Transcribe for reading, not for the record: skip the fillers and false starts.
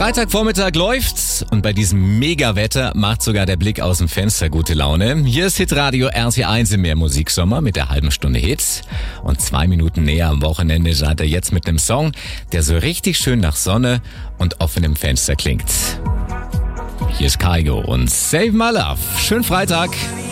Freitagvormittag läuft's und bei diesem Megawetter macht sogar der Blick aus dem Fenster gute Laune. Hier ist Hitradio RT1 im Mehrmusiksommer mit der halben Stunde Hits. Und 2 Minuten näher am Wochenende seid ihr jetzt mit einem Song, der so richtig schön nach Sonne und offenem Fenster klingt. Hier ist Kygo und Save My Love. Schönen Freitag.